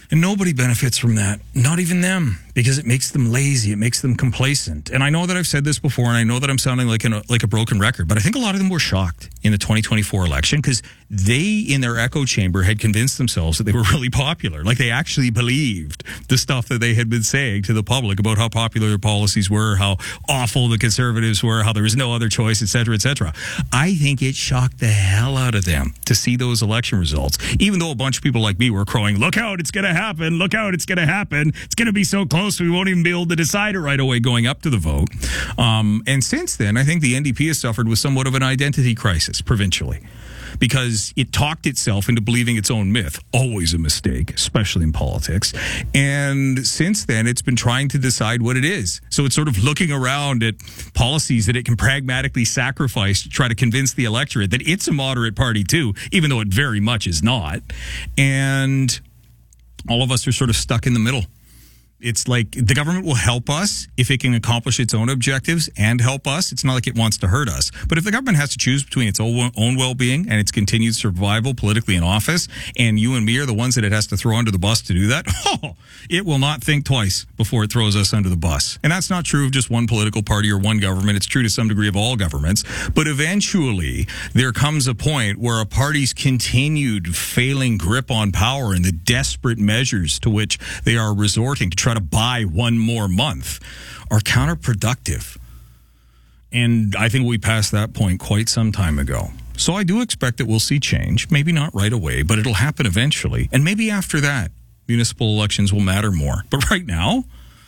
And nobody benefits from that, not even them, because it makes them lazy, it makes them complacent. And I know that I've said this before, and I know that I'm sounding like a broken record, but I think a lot of them were shocked in the 2024 election because they, in their echo chamber, had convinced themselves that they were really popular. Like they actually believed the stuff that they had been saying to the public about how popular their policies were, how awful the Conservatives were, how there was no other choice, et cetera, et cetera. I think it shocked the hell out of them to see those election results, even though a bunch of people like me were crowing, look out, it's going to happen, look out, it's going to happen, it's going to be so close we won't even be able to decide it right away going up to the vote. And since then, I think the NDP has suffered with somewhat of an identity crisis provincially, because it talked itself into believing its own myth, always a mistake, especially in politics. And since then, it's been trying to decide what it is. So it's sort of looking around at policies that it can pragmatically sacrifice to try to convince the electorate that it's a moderate party too, even though it very much is not. And all of us are sort of stuck in the middle. It's like the government will help us if it can accomplish its own objectives and help us. It's not like it wants to hurt us. But if the government has to choose between its own well-being and its continued survival politically in office, and you and me are the ones that it has to throw under the bus to do that, it will not think twice before it throws us under the bus. And that's not true of just one political party or one government. It's true to some degree of all governments. But eventually, there comes a point where a party's continued failing grip on power and the desperate measures to which they are resorting to try to buy one more month are counterproductive. And I think we passed that point quite some time ago. So I do expect that we'll see change, maybe not right away, but it'll happen eventually. And maybe after that, municipal elections will matter more. But right now,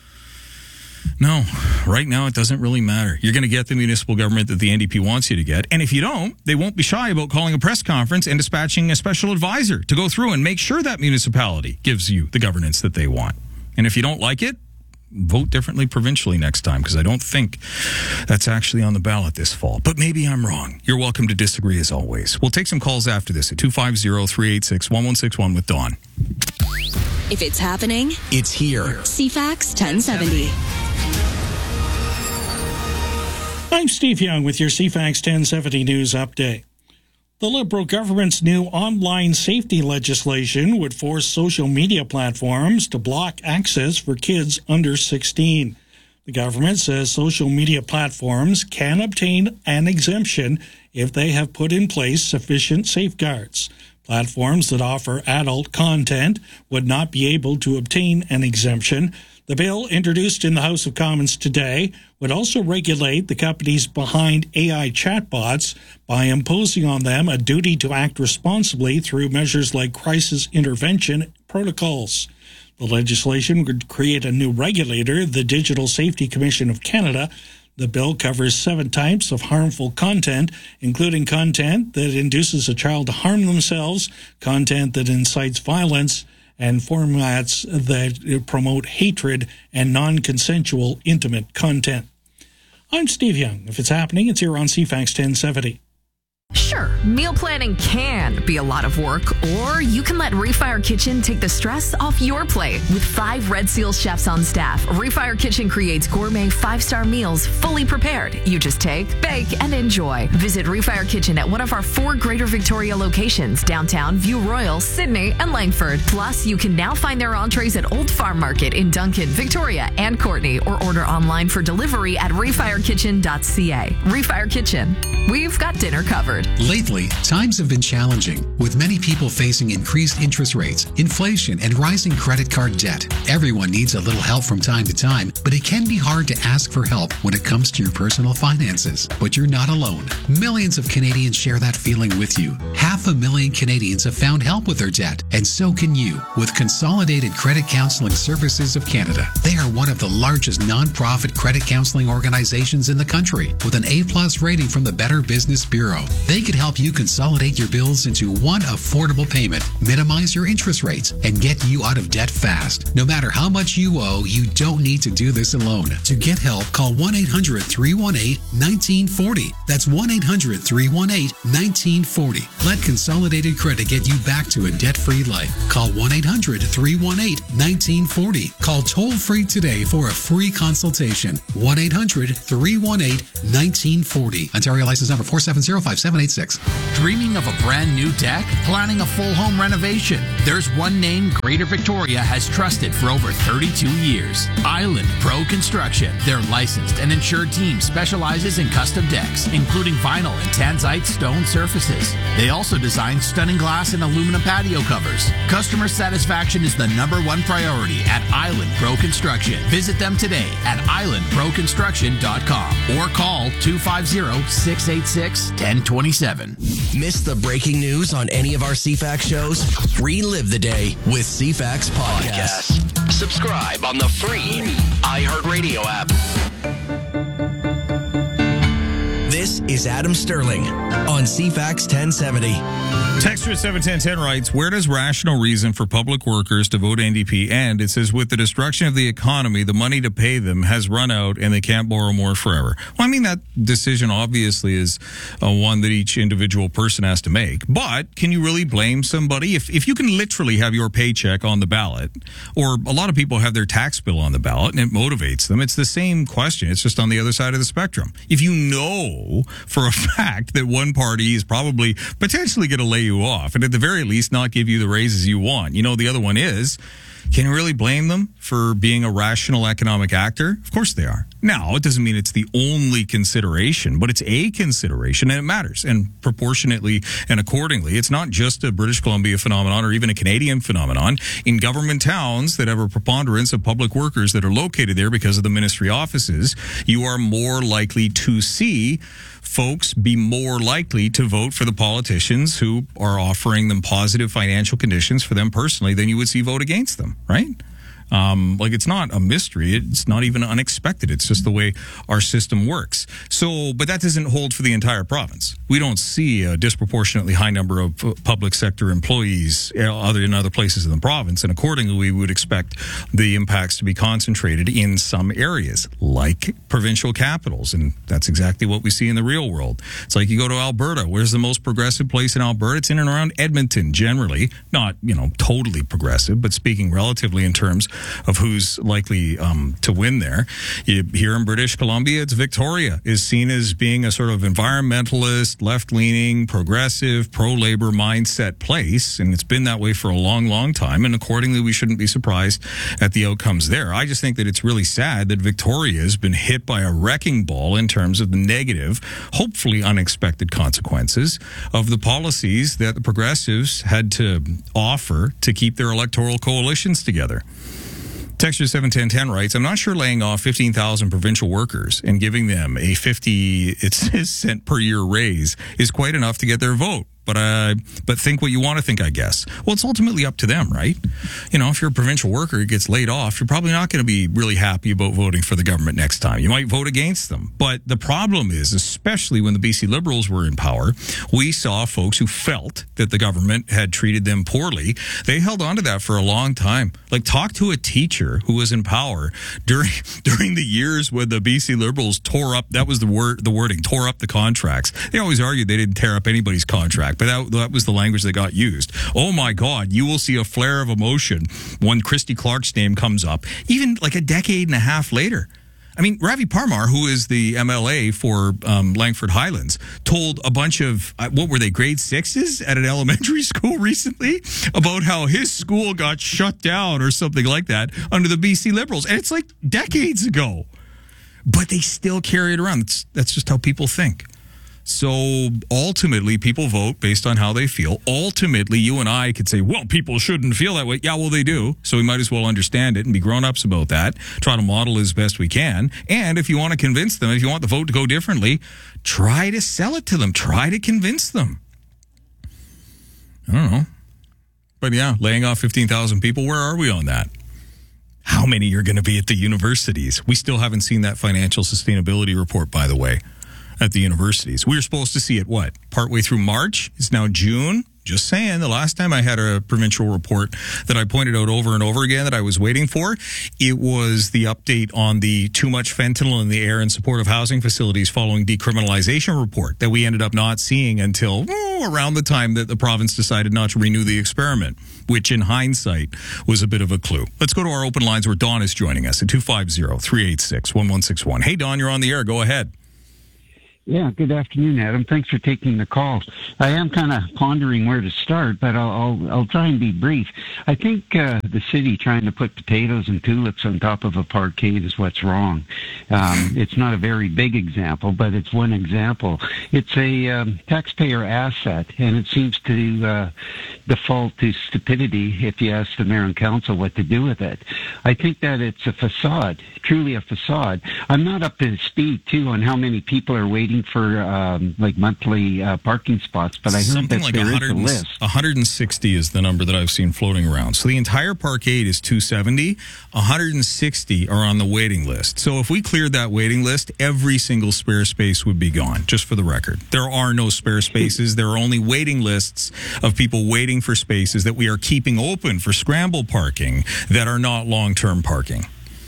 no, right now it doesn't really matter. You're going to get the municipal government that the NDP wants you to get. And if you don't, they won't be shy about calling a press conference and dispatching a special advisor to go through and make sure that municipality gives you the governance that they want. And if you don't like it, vote differently provincially next time, because I don't think that's actually on the ballot this fall. But maybe I'm wrong. You're welcome to disagree as always. We'll take some calls after this at 250-386-1161 with Dawn. If it's happening, it's here. CFAX 1070. I'm Steve Young with your CFAX 1070 News Update. The Liberal government's new online safety legislation would force social media platforms to block access for kids under 16. The government says social media platforms can obtain an exemption if they have put in place sufficient safeguards. Platforms that offer adult content would not be able to obtain an exemption. The bill, introduced in the House of Commons today, would also regulate the companies behind AI chatbots by imposing on them a duty to act responsibly through measures like crisis intervention protocols. The legislation would create a new regulator, the Digital Safety Commission of Canada. The bill covers 7 types of harmful content, including content that induces a child to harm themselves, content that incites violence, and formats that promote hatred and non-consensual intimate content. I'm Steve Young. If it's happening, it's here on CFAX 1070. Sure, meal planning can be a lot of work, or you can let Refire Kitchen take the stress off your plate. With 5 Red Seal chefs on staff, Refire Kitchen creates gourmet 5-star meals fully prepared. You just take, bake, and enjoy. Visit Refire Kitchen at one of our 4 Greater Victoria locations, downtown, View Royal, Sydney, and Langford. Plus, you can now find their entrees at Old Farm Market in Duncan, Victoria, and Courtney, or order online for delivery at refirekitchen.ca. Refire Kitchen. We've got dinner covered. Lately, times have been challenging, with many people facing increased interest rates, inflation, and rising credit card debt. Everyone needs a little help from time to time, but it can be hard to ask for help when it comes to your personal finances. But you're not alone. Millions of Canadians share that feeling with you. 500,000 Canadians have found help with their debt, and so can you with Consolidated Credit Counseling Services of Canada. They are one of the largest non-profit credit counseling organizations in the country, with an A+ rating from the Better Business Bureau. They could help you consolidate your bills into one affordable payment, minimize your interest rates, and get you out of debt fast. No matter how much you owe, you don't need to do this alone. To get help, call 1-800-318-1940. That's 1-800-318-1940. Let Consolidated Credit get you back to a debt-free life. Call 1-800-318-1940. Call toll-free today for a free consultation. 1-800-318-1940. Ontario license number 47057. 186. Dreaming of a brand new deck? Planning a full home renovation? There's one name Greater Victoria has trusted for over 32 years. Island Pro Construction. Their licensed and insured team specializes in custom decks, including vinyl and tanzite stone surfaces. They also design stunning glass and aluminum patio covers. Customer satisfaction is the #1 priority at Island Pro Construction. Visit them today at islandproconstruction.com or call 250-686-1027. Miss the breaking news on any of our CFAX shows? Relive the day with CFAX Podcast. Subscribe on the free iHeartRadio app. This is Adam Sterling on CFAX 1070. Texter 71010 writes, where does rational reason for public workers to vote NDP end? It says, with the destruction of the economy, the money to pay them has run out and they can't borrow more forever. Well, I mean, that decision obviously is one that each individual person has to make. But can you really blame somebody? If you can literally have your paycheck on the ballot, or a lot of people have their tax bill on the ballot and it motivates them, it's the same question. It's just on the other side of the spectrum. If you know for a fact that one party is probably potentially going to lay you off and at the very least not give you the raises you want, you know, the other one is, can you really blame them for being a rational economic actor? Of course they are. Now, it doesn't mean it's the only consideration, but it's a consideration and it matters. And proportionately and accordingly, it's not just a British Columbia phenomenon or even a Canadian phenomenon. In government towns that have a preponderance of public workers that are located there because of the ministry offices, you are more likely to see folks be more likely to vote for the politicians who are offering them positive financial conditions for them personally than you would see vote against them, right? Like, it's not a mystery. It's not even unexpected. It's just the way our system works. So, but that doesn't hold for the entire province. We don't see a disproportionately high number of public sector employees in other places in the province. And accordingly, we would expect the impacts to be concentrated in some areas, like provincial capitals. And that's exactly what we see in the real world. It's like you go to Alberta. Where's the most progressive place in Alberta? It's in and around Edmonton, generally. Not, totally progressive, but speaking relatively in terms of who's likely to win there. Here in British Columbia, it's Victoria is seen as being a sort of environmentalist, left-leaning, progressive, pro-labor mindset place, and it's been that way for a long, long time, and accordingly, we shouldn't be surprised at the outcomes there. I just think that it's really sad that Victoria has been hit by a wrecking ball in terms of the negative, hopefully unexpected consequences of the policies that the progressives had to offer to keep their electoral coalitions together. Texture 71010 writes, I'm not sure laying off 15,000 provincial workers and giving them a 50 cent per year raise is quite enough to get their vote. But think what you want to think, I guess. Well, it's ultimately up to them, right? If you're a provincial worker who gets laid off, you're probably not going to be really happy about voting for the government next time. You might vote against them. But the problem is, especially when the BC Liberals were in power, we saw folks who felt that the government had treated them poorly. They held on to that for a long time. Like, talk to a teacher who was in power during the years when the BC Liberals tore up, that was the wording, tore up the contracts. They always argued they didn't tear up anybody's contract. But that was the language that got used. Oh my God, you will see a flare of emotion when Christy Clark's name comes up, even like a decade and a half later. I mean, Ravi Parmar, who is the MLA for Langford Highlands, told a bunch of, grade 6s at an elementary school recently about how his school got shut down or something like that under the BC Liberals. And it's like decades ago. But they still carry it around. That's just how people think. So ultimately, people vote based on how they feel. Ultimately, you and I could say, well, people shouldn't feel that way. Yeah, well, they do. So we might as well understand it and be grown-ups about that. Try to model as best we can. And if you want to convince them, if you want the vote to go differently, try to sell it to them. Try to convince them. I don't know. But yeah, laying off 15,000 people, where are we on that? How many are going to be at the universities? We still haven't seen that financial sustainability report, by the way, at the universities. We were supposed to see it, partway through March? It's now June. Just saying, the last time I had a provincial report that I pointed out over and over again that I was waiting for, it was the update on the too much fentanyl in the air in supportive housing facilities following decriminalization report that we ended up not seeing until around the time that the province decided not to renew the experiment, which in hindsight was a bit of a clue. Let's go to our open lines where Dawn is joining us at 250-386-1161. Hey, Dawn, you're on the air. Go ahead. Yeah, good afternoon, Adam. Thanks for taking the call. I am kind of pondering where to start, but I'll try and be brief. I think the city trying to put potatoes and tulips on top of a parkade is what's wrong. It's not a very big example, but it's one example. It's a taxpayer asset, and it seems to default to stupidity if you ask the mayor and council what to do with it. I think that it's a facade, truly a facade. I'm not up to speed, too, on how many people are waiting for like monthly parking spots, but I heard something that like there is a list. 160 is the number that I've seen floating around. So the entire parkade is 270. 160 are on the waiting list. So if we cleared that waiting list, every single spare space would be gone, just for the record. There are no spare spaces. There are only waiting lists of people waiting for spaces that we are keeping open for scramble parking that are not long-term parking.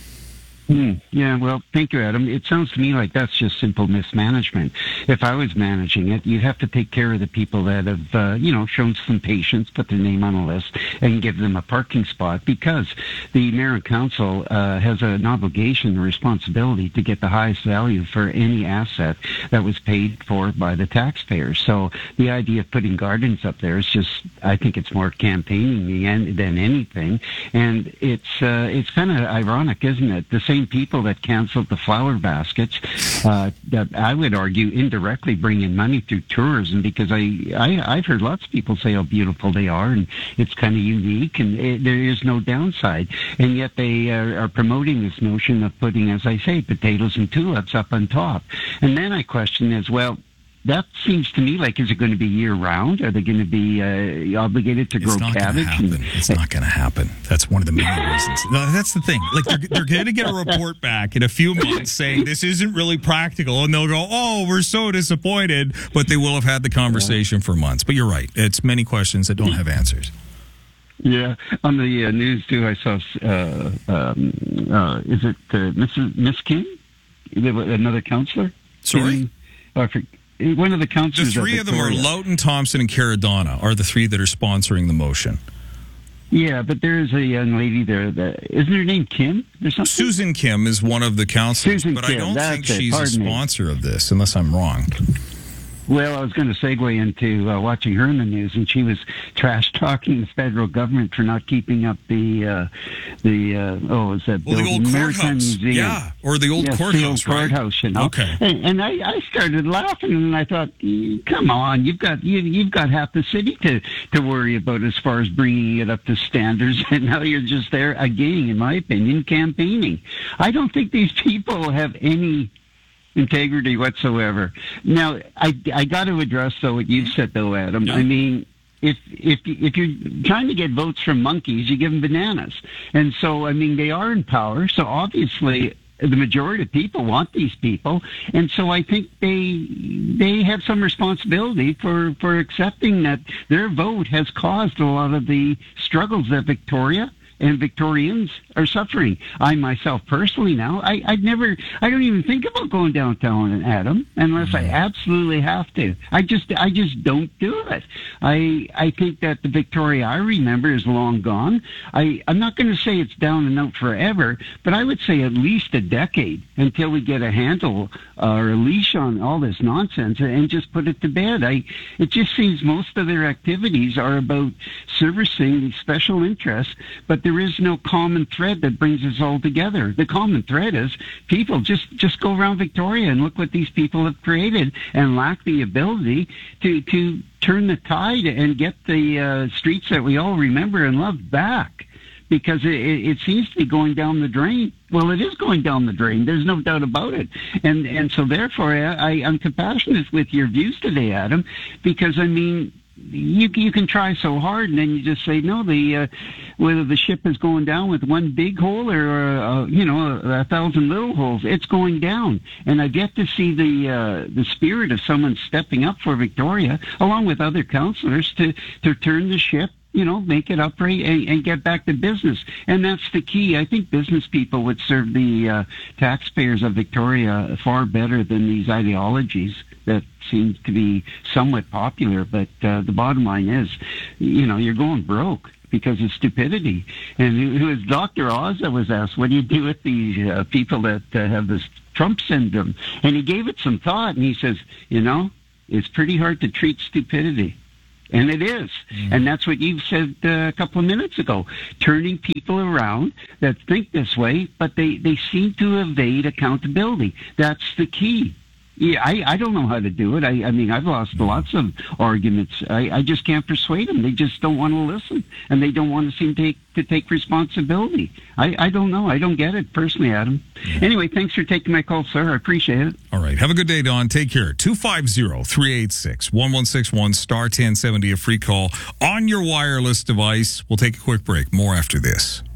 Yeah, well, thank you, Adam. It sounds to me like that's just simple mismanagement. If I was managing it, you'd have to take care of the people that have, shown some patience, put their name on a list, and give them a parking spot, because the mayor and council has an obligation, a responsibility to get the highest value for any asset that was paid for by the taxpayers. So the idea of putting gardens up there is just, I think it's more campaigning than anything, and it's kind of ironic, isn't it? The same people that canceled the flower baskets, that I would argue indirectly bring in money through tourism, because I've heard lots of people say how beautiful they are, and it's kind of unique, and there is no downside. And yet they are promoting this notion of putting, as I say, potatoes and tulips up on top. And then I question as well, that seems to me like, is it going to be year-round? Are they going to be obligated to grow cabbage? It's not going to happen. That's one of the main reasons. No, that's the thing. Like, they're going to get a report back in a few months saying this isn't really practical, and they'll go, oh, we're so disappointed, but they will have had the conversation for months. But you're right. It's many questions that don't have answers. Yeah, on the news, too, I saw, is it Miss Kim? Another counselor? Sorry? One of the councillors. The three of them are Loughton, Thompson, and Caradonna are the three that are sponsoring the motion. Yeah, but there is a young lady there that isn't her name Kim or something? Susan Kim is one of the councillors, but I don't think she's a sponsor of this, unless I'm wrong. Well, I was going to segue into watching her in the news, and she was trash-talking the federal government for not keeping up the old Maritime courthouse. Museum. Yeah, or the old courthouse, the old courthouse, right? You know? Okay. And I started laughing, and I thought, come on, you've got half the city to worry about as far as bringing it up to standards, and now you're just there again, in my opinion, campaigning. I don't think these people have any integrity whatsoever. Now, I got to address, though, what you've said, though, Adam. Yeah. I mean, if you're trying to get votes from monkeys, you give them bananas. And so, I mean, they are in power, so obviously the majority of people want these people, and so I think they have some responsibility for accepting that their vote has caused a lot of the struggles that Victoria and Victorians are suffering. I myself personally now, I don't even think about going downtown, Adam, unless I absolutely have to. I just don't do it. I think that the Victoria I remember is long gone. I'm not going to say it's down and out forever, but I would say at least a decade until we get a handle or a leash on all this nonsense and just put it to bed. It just seems most of their activities are about servicing these special interests, but there is no common thread that brings us all together. The common thread is people just go around Victoria and look what these people have created and lack the ability to turn the tide and get the streets that we all remember and love back, because it seems to be going down the drain. Well, it is going down the drain. There's no doubt about it. And so therefore, I'm compassionate with your views today, Adam, because, I mean, you can try so hard, and then you just say no. Whether the ship is going down with one big hole or 1,000 little holes, it's going down. And I've yet to see the spirit of someone stepping up for Victoria, along with other councillors, to turn the ship, make it upright and get back to business. And that's the key. I think business people would serve the taxpayers of Victoria far better than these ideologies that seem to be somewhat popular. But the bottom line is, you're going broke because of stupidity. And it was Dr. Oz that was asked, what do you do with these people that have this Trump syndrome. And he gave it some thought, and he says, it's pretty hard to treat stupidity. And it is. And that's what you said a couple of minutes ago. Turning people around that think this way, but they seem to evade accountability. That's the key. Yeah, I don't know how to do it. I mean, I've lost lots of arguments. I just can't persuade them. They just don't want to listen, and they don't want to seem to take responsibility. I don't know. I don't get it personally, Adam. Anyway, thanks for taking my call, sir. I appreciate it. All right. Have a good day, Don. Take care. 250-386-1161, star 1070, a free call on your wireless device. We'll take a quick break. More after this.